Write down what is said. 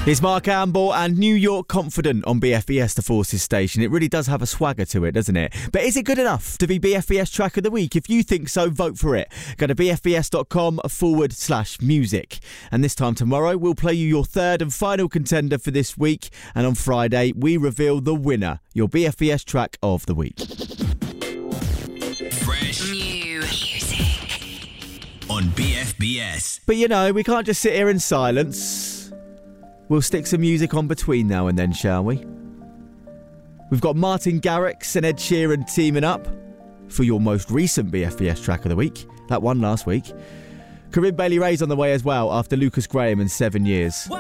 It's Mark Amble and New York Confident on BFBS, the Forces station. It really does have a swagger to it, doesn't it? But is it good enough to be BFBS Track of the Week? If you think so, vote for it. Go to bfbs.com/music. And this time tomorrow, we'll play you your third and final contender for this week. And on Friday, we reveal the winner, your BFBS Track of the Week. Fresh new music on BFBS. But you know, we can't just sit here in silence. We'll stick some music on between now and then, shall we? We've got Martin Garrix and Ed Sheeran teaming up for your most recent BFBS Track of the Week. That one last week. Corinne Bailey Ray's on the way as well after Lucas Graham and 7 Years.